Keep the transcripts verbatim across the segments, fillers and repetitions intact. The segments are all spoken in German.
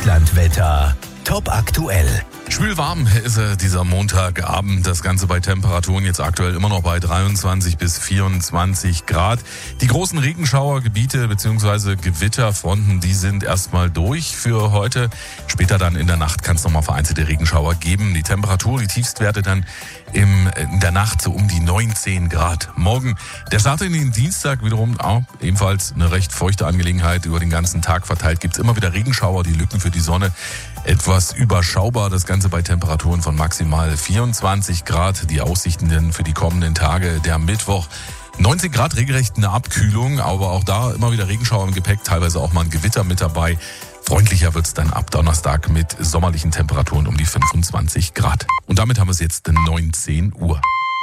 Vogtlandwetter. Top aktuell. Schwül warm ist äh, dieser Montagabend. Das Ganze bei Temperaturen jetzt aktuell immer noch bei dreiundzwanzig bis vierundzwanzig Grad. Die großen Regenschauergebiete bzw. Gewitterfronten, die sind erstmal durch für heute. Später dann in der Nacht kann es nochmal vereinzelte Regenschauer geben. Die Temperatur, die Tiefstwerte dann im, in der Nacht so um die neunzehn Grad. Morgen, der Start in den Dienstag wiederum auch ebenfalls eine recht feuchte Angelegenheit. Über den ganzen Tag verteilt gibt es immer wieder Regenschauer, die Lücken für die Sonne etwas überschaubar. Das Ganze bei Temperaturen von maximal vierundzwanzig Grad. Die Aussichten denn für die kommenden Tage, der Mittwoch neunzehn Grad, regelrecht eine Abkühlung, aber auch da immer wieder Regenschauer im Gepäck, teilweise auch mal ein Gewitter mit dabei. Freundlicher wird's dann ab Donnerstag mit sommerlichen Temperaturen um die fünfundzwanzig Grad. Und damit haben wir es jetzt neunzehn Uhr.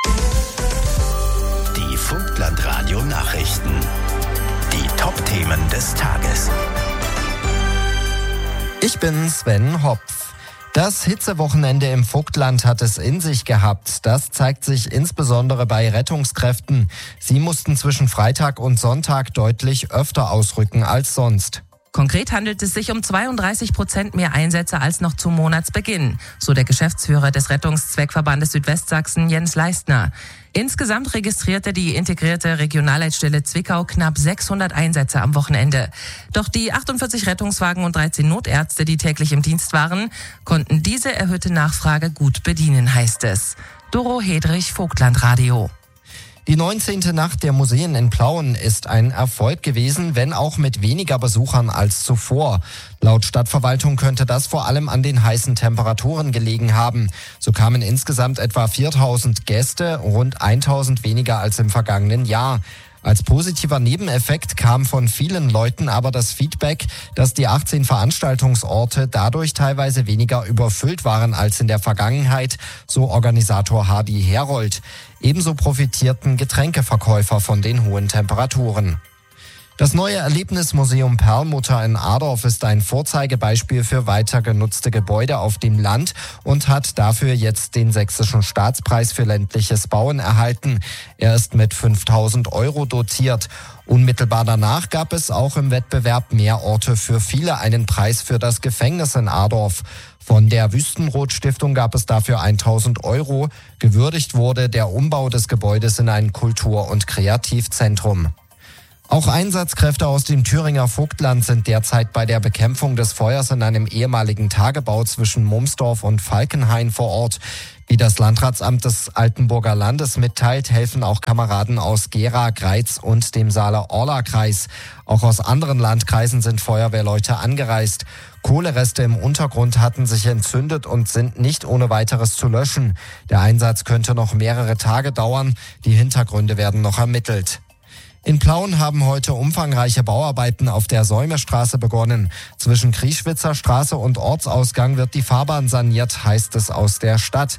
Die Vogtlandradio Nachrichten. Die Top-Themen des Tages. Ich bin Sven Hopf. Das Hitzewochenende im Vogtland hat es in sich gehabt. Das zeigt sich insbesondere bei Rettungskräften. Sie mussten zwischen Freitag und Sonntag deutlich öfter ausrücken als sonst. Konkret handelt es sich um zweiunddreißig Prozent mehr Einsätze als noch zum Monatsbeginn, so der Geschäftsführer des Rettungszweckverbandes Südwestsachsen Jens Leistner. Insgesamt registrierte die integrierte Regionalleitstelle Zwickau knapp sechshundert Einsätze am Wochenende. Doch die achtundvierzig Rettungswagen und dreizehn Notärzte, die täglich im Dienst waren, konnten diese erhöhte Nachfrage gut bedienen, heißt es. Doro Hedrich, Vogtlandradio. Die neunzehnte Nacht der Museen in Plauen ist ein Erfolg gewesen, wenn auch mit weniger Besuchern als zuvor. Laut Stadtverwaltung könnte das vor allem an den heißen Temperaturen gelegen haben. So kamen insgesamt etwa viertausend Gäste, rund eintausend weniger als im vergangenen Jahr. Als positiver Nebeneffekt kam von vielen Leuten aber das Feedback, dass die achtzehn Veranstaltungsorte dadurch teilweise weniger überfüllt waren als in der Vergangenheit, so Organisator Hardy Herold. Ebenso profitierten Getränkeverkäufer von den hohen Temperaturen. Das neue Erlebnismuseum Perlmutter in Adorf ist ein Vorzeigebeispiel für weiter genutzte Gebäude auf dem Land und hat dafür jetzt den Sächsischen Staatspreis für ländliches Bauen erhalten. Er ist mit fünftausend Euro dotiert. Unmittelbar danach gab es auch im Wettbewerb Mehr Orte für viele einen Preis für das Gefängnis in Adorf. Von der Wüstenrot-Stiftung gab es dafür tausend Euro. Gewürdigt wurde der Umbau des Gebäudes in ein Kultur- und Kreativzentrum. Auch Einsatzkräfte aus dem Thüringer Vogtland sind derzeit bei der Bekämpfung des Feuers in einem ehemaligen Tagebau zwischen Mumsdorf und Falkenhain vor Ort. Wie das Landratsamt des Altenburger Landes mitteilt, helfen auch Kameraden aus Gera, Greiz und dem Saale-Orla-Kreis. Auch aus anderen Landkreisen sind Feuerwehrleute angereist. Kohlereste im Untergrund hatten sich entzündet und sind nicht ohne weiteres zu löschen. Der Einsatz könnte noch mehrere Tage dauern. Die Hintergründe werden noch ermittelt. In Plauen haben heute umfangreiche Bauarbeiten auf der Säumestraße begonnen. Zwischen Krieschwitzer Straße und Ortsausgang wird die Fahrbahn saniert, heißt es aus der Stadt.